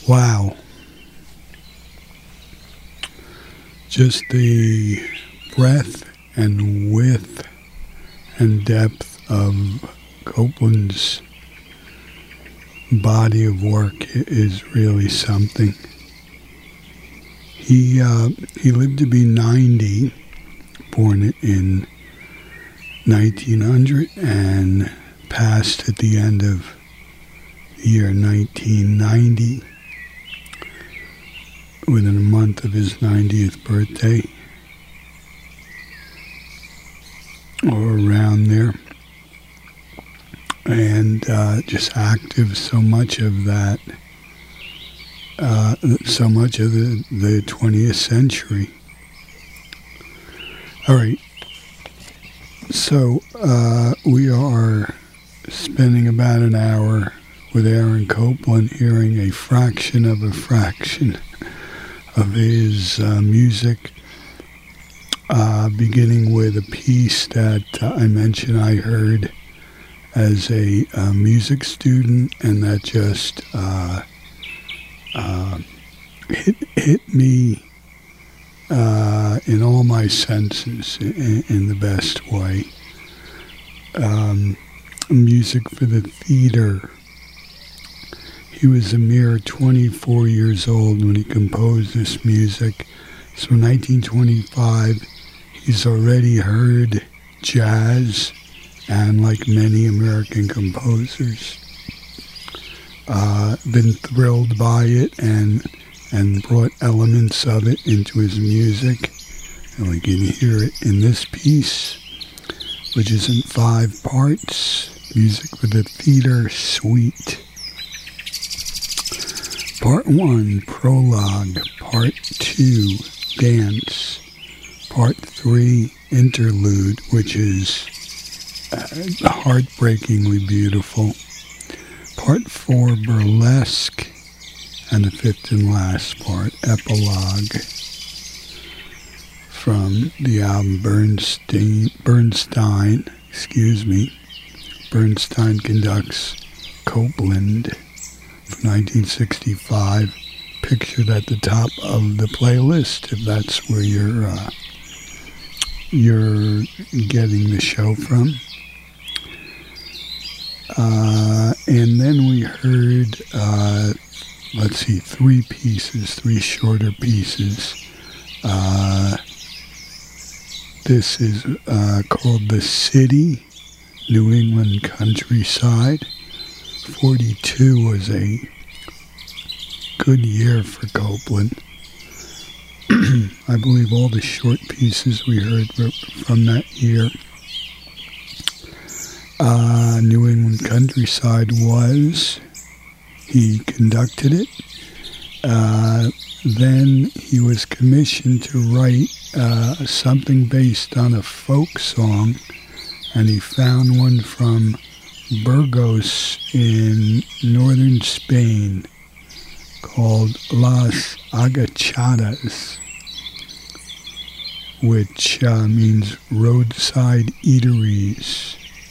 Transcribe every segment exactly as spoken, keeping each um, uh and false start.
Wow. Just the breadth and width and depth of Copland's body of work is really something. He uh, he lived to be ninety, born in nineteen hundred, and passed at the end of the year nineteen ninety, within a month of his ninetieth birthday, or around there. And uh, just active so much of that, uh, so much of the, the twentieth century. All right, so uh, we are spending about an hour with Aaron Copland, hearing a fraction of a fraction of his uh, music, uh, beginning with a piece that uh, I mentioned I heard as a uh, music student, and that just uh, uh, hit, hit me uh, in all my senses in, in the best way. Um, music for the theater. He was a mere twenty-four years old when he composed this music. So in nineteen twenty-five, he's already heard jazz, and like many American composers, uh, been thrilled by it and and brought elements of it into his music. And we can hear it in this piece, which is in five parts. Music for the Theater Suite. Part one, Prologue. Part two, Dance. Part three, Interlude, which is Uh, heartbreakingly beautiful. Part four, Burlesque, and the fifth and last part, Epilogue, from the album Bernstein. Bernstein, excuse me. Bernstein Conducts Copland from nineteen sixty-five. Pictured at the top of the playlist, if that's where you're uh, you're getting the show from. Uh, and then we heard, uh, let's see, three pieces, three shorter pieces. Uh, this is uh, called The City, New England Countryside. forty-two was a good year for Copland. I believe all the short pieces we heard were from that year. Uh, New England Countryside was, he conducted it. Uh, then he was commissioned to write uh, something based on a folk song, and he found one from Burgos in northern Spain called Las Agachadas, which uh, means roadside eateries.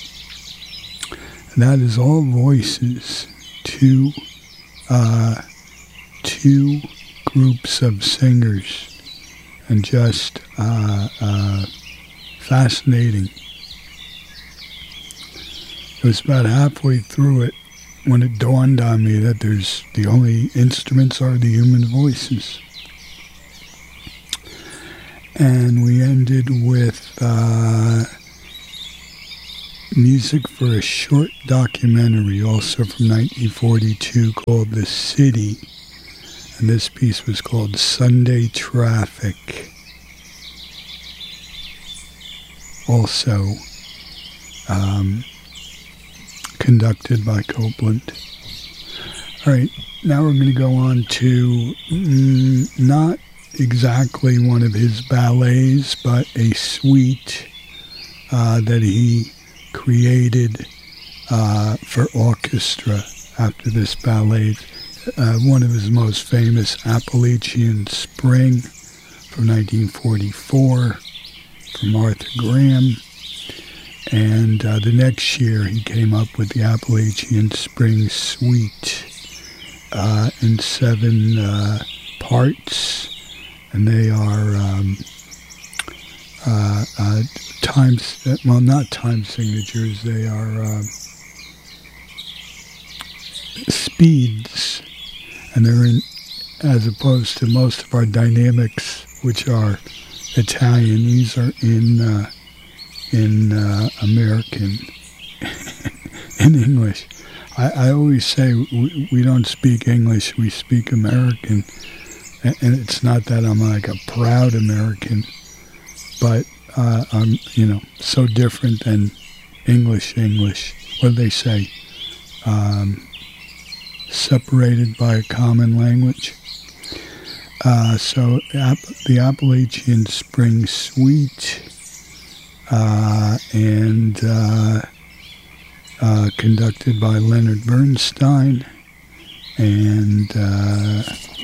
That is all voices, two, uh, two groups of singers, and just uh, uh, fascinating. It was about halfway through it when it dawned on me that there's the only instruments are the human voices. And we ended with Uh, music for a short documentary, also from nineteen forty-two, called The City. And this piece was called Sunday Traffic. Also um, conducted by Copland. All right, now we're going to go on to mm, not exactly one of his ballets, but a suite uh, that he created uh, for orchestra after this ballet. Uh, one of his most famous, Appalachian Spring, from nineteen forty-four, from Arthur Graham. And uh, the next year he came up with the Appalachian Spring Suite. uh, in seven uh, parts, and they are um, uh, uh, times. Well, not time signatures. They are uh, speeds, and they're in, as opposed to most of our dynamics, which are Italian. These are in uh, in uh, American, in English. I, I always say we, we don't speak English, we speak American. And, and it's not that I'm like a proud American, but uh, I'm, you know, so different than English, English. What do they say? Um, separated by a common language. Uh, so App- the Appalachian Spring Suite uh, and... Uh, Uh, conducted by Leonard Bernstein, and uh,